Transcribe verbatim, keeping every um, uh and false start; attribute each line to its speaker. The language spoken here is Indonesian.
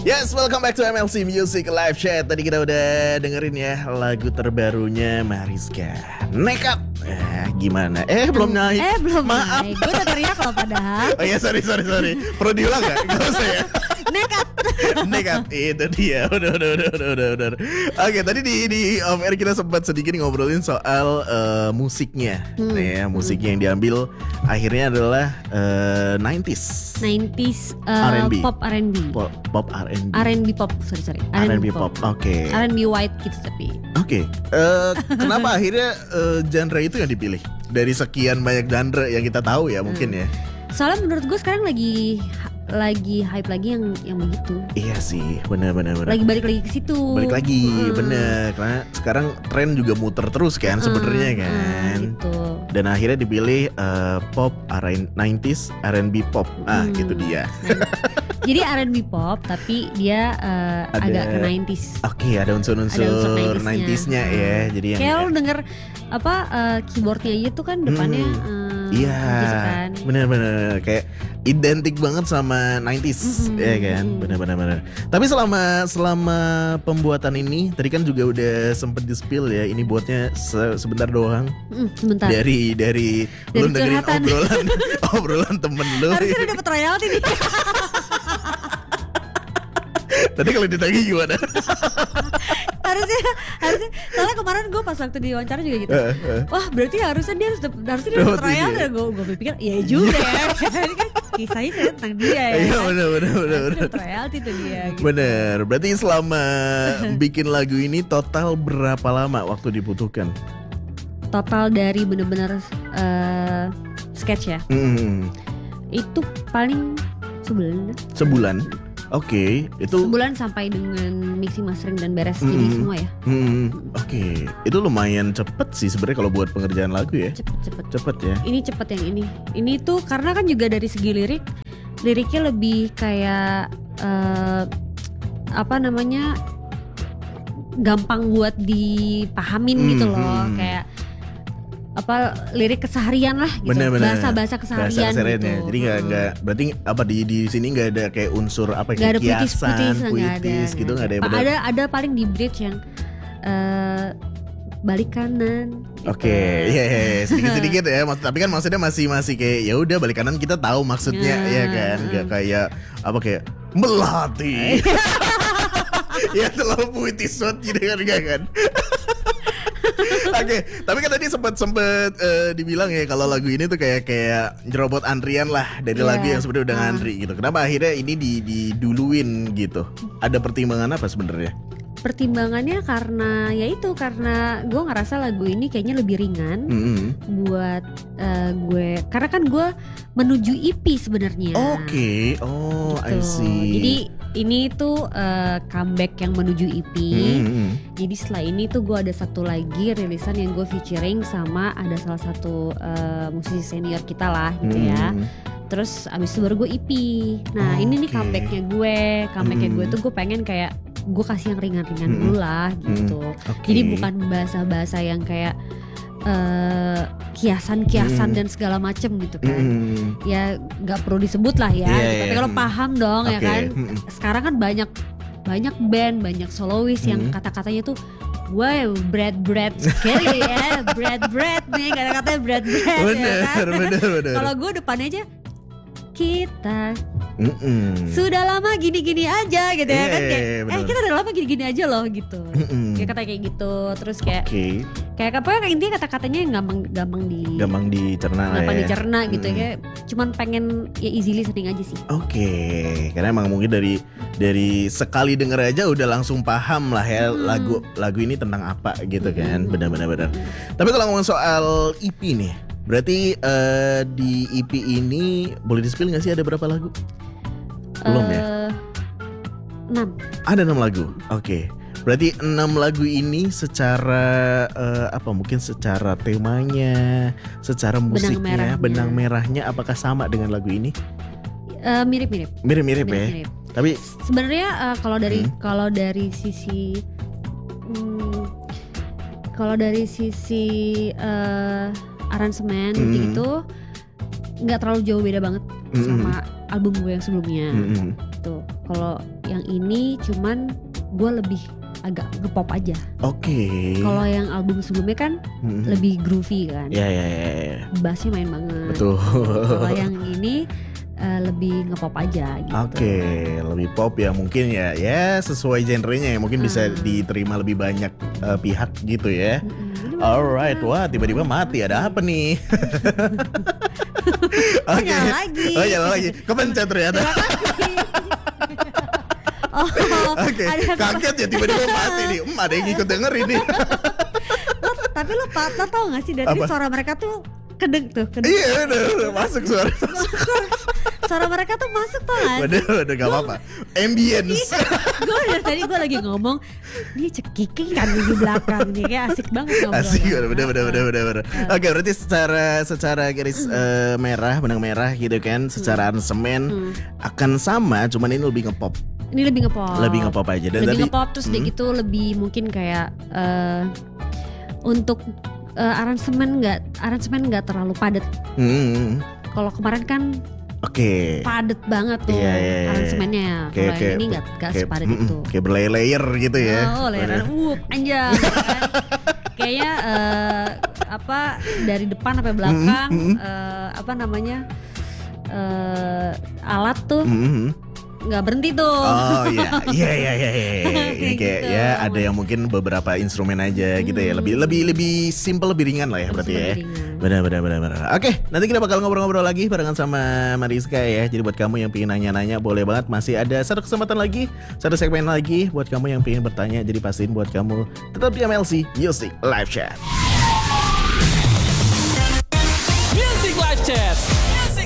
Speaker 1: Yes, welcome back to M L C Music Live Chat. Tadi kita udah dengerin ya lagu terbarunya Mariska, Nekat. Eh, gimana? Eh, belum naik.
Speaker 2: Eh, belum
Speaker 1: Maaf.
Speaker 2: naik. Gue udah teriak kalau padahal.
Speaker 1: Oh iya, sorry, sorry, sorry. Perlu diulang gak? Gak usah ya.
Speaker 2: Nekat.
Speaker 1: Nekat, itu dia. Udah, udah, udah, udah, udah, udah. Oke, tadi di di off air kita sempat sedikit ngobrolin soal uh, musiknya.
Speaker 2: Hmm.
Speaker 1: Nih ya, musiknya yang diambil akhirnya adalah uh, nineties.
Speaker 2: nineties uh,
Speaker 1: R and B.
Speaker 2: pop R and B.
Speaker 1: Pop, pop R and B.
Speaker 2: R and B pop, sorry sorry.
Speaker 1: R and B pop. Oke.
Speaker 2: R and B white gitu tapi.
Speaker 1: Oke. Uh, kenapa akhirnya uh, genre itu yang dipilih dari sekian banyak genre yang kita tahu ya mungkin
Speaker 2: Hmm.
Speaker 1: ya?
Speaker 2: Soalnya menurut gue sekarang lagi lagi hype lagi yang yang begitu.
Speaker 1: Iya sih, benar benar benar.
Speaker 2: Lagi balik lagi ke situ.
Speaker 1: Balik lagi,
Speaker 2: Hmm.
Speaker 1: bener. Karena sekarang tren juga muter terus kan sebenarnya
Speaker 2: Hmm,
Speaker 1: kan.
Speaker 2: hmm, gitu.
Speaker 1: Dan akhirnya dipilih uh, pop R and B nineties R and B pop. Ah,
Speaker 2: Hmm.
Speaker 1: gitu dia.
Speaker 2: Jadi R and B pop tapi dia uh,
Speaker 1: Ada-
Speaker 2: agak ke nineties.
Speaker 1: Oke, ada unsur-unsur
Speaker 2: Ada unsur nineties-nya.
Speaker 1: nineties-nya ya. Jadi yang
Speaker 2: Kayak lo denger apa uh, keyboardnya aja tuh kan depannya
Speaker 1: Hmm.
Speaker 2: uh,
Speaker 1: iya,
Speaker 2: gitu kan.
Speaker 1: bener-bener kayak identik banget sama nineties,
Speaker 2: Mm-mm,
Speaker 1: ya kan,
Speaker 2: mm-mm.
Speaker 1: bener-bener. bener. Tapi selama selama pembuatan ini, tadi kan juga udah sempet di spill ya, ini buatnya se- sebentar doang.
Speaker 2: Mm, sebentar.
Speaker 1: Dari dari,
Speaker 2: Dari
Speaker 1: lu dengerin
Speaker 2: curhatan.
Speaker 1: obrolan obrolan temen lu.
Speaker 2: Harusnya udah dapet royalti nih.
Speaker 1: Tadi kalau ditagih gimana?
Speaker 2: harusnya harusnya soalnya kemarin gue pas waktu di wawancara juga gitu.
Speaker 1: Eh, eh.
Speaker 2: Wah berarti harusnya dia harus dapet, harusnya dia
Speaker 1: Dapet
Speaker 2: dapet royalti.
Speaker 1: ini ya?
Speaker 2: Gue gue pikir iya juga ya. Ini kan kisahnya saya tentang dia ya.
Speaker 1: Iya
Speaker 2: kan?
Speaker 1: bener bener bener.
Speaker 2: Harusnya
Speaker 1: bener.
Speaker 2: dapet royalti tuh dia. Gitu.
Speaker 1: Bener, berarti selama bikin lagu ini total berapa lama waktu dibutuhkan?
Speaker 2: Total dari bener-bener uh, sketch ya.
Speaker 1: Hmm,
Speaker 2: Itu paling sebulan.
Speaker 1: sebulan. Oke, itu
Speaker 2: Sebulan sampai dengan mixing mastering dan beres
Speaker 1: Mm-mm.
Speaker 2: jadi semua ya.
Speaker 1: Hmm, oke. Itu lumayan cepet sih sebenarnya kalau buat pengerjaan lagu ya.
Speaker 2: Cepet-cepet.
Speaker 1: Cepet ya.
Speaker 2: Ini cepet yang ini. Ini tuh karena kan juga dari segi lirik, liriknya lebih kayak eh, apa namanya gampang buat dipahamin gitu loh,
Speaker 1: Hmm.
Speaker 2: kayak apa lirik keseharian lah gitu,
Speaker 1: Bener-bener.
Speaker 2: bahasa-bahasa keseharian
Speaker 1: Bahasa keseharian
Speaker 2: gitu.
Speaker 1: ya. Jadi nggak
Speaker 2: Hmm.
Speaker 1: nggak berarti apa di di sini nggak ada kayak unsur apa
Speaker 2: Nggak
Speaker 1: kayak
Speaker 2: ada puitis-puitis,
Speaker 1: kiasan,
Speaker 2: nggak ada,
Speaker 1: puitis gitu nggak ada ya
Speaker 2: Pa-
Speaker 1: bener?
Speaker 2: ada ada paling di bridge yang eh, balik kanan. Gitu.
Speaker 1: Oke, iya iya, iya. sedikit-sedikit ya. Maksud- Tapi kan maksudnya masih masih kayak ya udah balik kanan kita tahu maksudnya
Speaker 2: Nah.
Speaker 1: ya kan, nggak kayak apa kayak melati. Ya terlalu puitis banget gitu kan nggak kan? Oke, tapi kan tadi sempat sempat eh, dibilang ya kalau lagu ini tuh kayak kayak jerobot antrian lah dari
Speaker 2: Iya.
Speaker 1: lagu yang sebenarnya udah
Speaker 2: Ah.
Speaker 1: ngantri gitu. Kenapa akhirnya ini di diduluin gitu? Ada pertimbangan apa sebenarnya?
Speaker 2: Pertimbangannya karena ya itu karena gue ngerasa lagu ini kayaknya lebih ringan
Speaker 1: Mm-mm.
Speaker 2: buat eh, gue, karena kan gue menuju E P sebenarnya.
Speaker 1: Oke, oh I
Speaker 2: Gitu.
Speaker 1: see.
Speaker 2: Jadi ini tuh eh, comeback yang menuju E P.
Speaker 1: Mm-mm.
Speaker 2: Jadi setelah ini tuh gue ada satu lagi rilisan yang gue featuring sama ada salah satu eh, musisi senior kita lah gitu ya.
Speaker 1: Mm-mm.
Speaker 2: Terus abis itu baru gue E P. Nah ini nih
Speaker 1: Oke.
Speaker 2: comebacknya gue, comebacknya gue
Speaker 1: Mm.
Speaker 2: tuh gue pengen kayak gue kasih yang ringan-ringan
Speaker 1: Mm-mm.
Speaker 2: dulu lah gitu.
Speaker 1: Mm, oke.
Speaker 2: Jadi bukan bahasa-bahasa yang kayak eh, kiasan-kiasan
Speaker 1: Mm.
Speaker 2: dan segala macem gitu kan.
Speaker 1: Mm-mm.
Speaker 2: Ya nggak perlu disebut lah ya.
Speaker 1: Iya,
Speaker 2: gitu.
Speaker 1: iya.
Speaker 2: Tapi kalau
Speaker 1: Mm.
Speaker 2: paham dong ya
Speaker 1: Oke.
Speaker 2: kan.
Speaker 1: Mm-mm.
Speaker 2: Sekarang kan banyak banyak band, banyak solois yang
Speaker 1: Mm.
Speaker 2: kata-katanya tuh wow, bread bread sekali ya, bread bread nih kata-katanya bread bread
Speaker 1: Bener,
Speaker 2: ya kan.
Speaker 1: bener, bener.
Speaker 2: Kalau gue depannya aja kita
Speaker 1: Mm-mm.
Speaker 2: sudah lama gini-gini aja gitu ya kan,
Speaker 1: Iya,
Speaker 2: kayak
Speaker 1: iya,
Speaker 2: eh
Speaker 1: bener.
Speaker 2: kita udah lama gini-gini aja loh gitu.
Speaker 1: Mm-mm.
Speaker 2: Kayak kata kayak gitu, terus kayak
Speaker 1: Oke,
Speaker 2: kayak apa kayak intinya kata-katanya yang gampang gampang di
Speaker 1: gampang dicerna lah
Speaker 2: gampang
Speaker 1: ya.
Speaker 2: dicerna gitu
Speaker 1: Mm.
Speaker 2: ya. Cuman pengen ya easy listening aja sih.
Speaker 1: Oke, karena emang mungkin dari dari sekali denger aja udah langsung paham lah ya
Speaker 2: Hmm.
Speaker 1: lagu lagu ini tentang apa gitu kan,
Speaker 2: Hmm.
Speaker 1: benar-benar benar. Tapi kalau ngomong soal E P nih, berarti eh, di E P ini boleh di-spill nggak sih ada berapa lagu? Belum ya?
Speaker 2: Eh, enam.
Speaker 1: Ada enam lagu. Oke. Berarti enam lagu ini secara eh, apa mungkin secara temanya, secara musiknya,
Speaker 2: merahnya.
Speaker 1: benang merahnya apakah sama dengan lagu ini?
Speaker 2: Eh, mirip-mirip.
Speaker 1: Mirip-mirip ya.
Speaker 2: Mirip-mirip.
Speaker 1: Tapi
Speaker 2: Sebenarnya eh, kalau dari
Speaker 1: Hmm.
Speaker 2: kalau dari sisi hmm, kalau dari sisi eh, aransemen
Speaker 1: Hmm.
Speaker 2: gitu nggak terlalu jauh beda banget
Speaker 1: Hmm.
Speaker 2: sama album gue yang sebelumnya.
Speaker 1: mm-mm.
Speaker 2: Gitu. gitu. Kalau yang ini cuman gue lebih agak ngepop aja.
Speaker 1: Oke.
Speaker 2: Kalau yang album sebelumnya kan
Speaker 1: Mhm.
Speaker 2: lebih groovy kan.
Speaker 1: Ya ya ya. ya.
Speaker 2: Bassnya main banget.
Speaker 1: Betul.
Speaker 2: Kalau yang ini uh, lebih ngepop aja gitu.
Speaker 1: Oke, lebih pop ya mungkin ya, ya sesuai genrenya ya mungkin bisa
Speaker 2: Hmm.
Speaker 1: diterima lebih banyak uh, pihak gitu ya.
Speaker 2: Mm-mm.
Speaker 1: Alright, wah tiba-tiba mati, ada apa nih?
Speaker 2: Oh, nyala lagi.
Speaker 1: Oh nyala lagi, kepencet ternyata.
Speaker 2: Terima kasih. Oh,
Speaker 1: Oke,
Speaker 2: ada
Speaker 1: kaget ya tiba-tiba mati nih. Hmm, ada yang ikut dengerin nih.
Speaker 2: lo, tapi lo, pa- lo tau gak sih dari
Speaker 1: Apa?
Speaker 2: suara mereka tuh kedeng tuh, kedeng.
Speaker 1: Iya udah, udah masuk suara.
Speaker 2: Suara mereka tuh masuk tuh gak sih?
Speaker 1: Udah, udah gak apa-apa. Ambience.
Speaker 2: Gue dari tadi gue lagi ngomong, dia cekiking kan di belakang nih, kayak asik banget ngobrolnya.
Speaker 1: Asik, bener bener bener bener bener. bener. Oke, berarti secara secara garis eh, merah, benang merah gitu kan, secara aransemen
Speaker 2: Hmm.
Speaker 1: akan sama, cuman ini lebih ngepop,
Speaker 2: Ini lebih ngepop.
Speaker 1: lebih ngepop aja. Dan
Speaker 2: lebih
Speaker 1: tadi
Speaker 2: ngepop terus udah
Speaker 1: Hmm.
Speaker 2: gitu lebih mungkin kayak eh, untuk eh, aransemen nggak aransemen nggak terlalu padat.
Speaker 1: Hmm.
Speaker 2: Kalau kemarin kan
Speaker 1: Oke.
Speaker 2: padet banget tuh
Speaker 1: Iya, iya, iya.
Speaker 2: aransemennya.
Speaker 1: Kayak-
Speaker 2: Kalau yang
Speaker 1: kayak-
Speaker 2: ini nggak nggak
Speaker 1: Kayak,
Speaker 2: sepadat
Speaker 1: mm-mm,
Speaker 2: itu.
Speaker 1: kayak berlayer-layer gitu ya.
Speaker 2: Oh, layaran uh panjang. kan. Kayaknya eh, apa dari depan sampai belakang
Speaker 1: Mm-mm, mm-mm.
Speaker 2: eh, apa namanya eh, alat tuh
Speaker 1: Mhm.
Speaker 2: nggak berhenti tuh.
Speaker 1: Oh iya, iya iya iya iya. Ini
Speaker 2: Kayak
Speaker 1: kayak
Speaker 2: gitu.
Speaker 1: ya ada yang mungkin beberapa instrumen aja gitu ya. Lebih lebih lebih simple, lebih ringan lah ya berarti ya.
Speaker 2: Ringan.
Speaker 1: Benar benar benar benar. Oke, nanti kita bakal ngobrol-ngobrol lagi barengan sama Mariska ya. Jadi buat kamu yang pengen nanya-nanya boleh banget, masih ada satu kesempatan lagi, satu segmen lagi buat kamu yang pengen bertanya. Jadi pastiin buat kamu tetap di M L C Music Live Chat.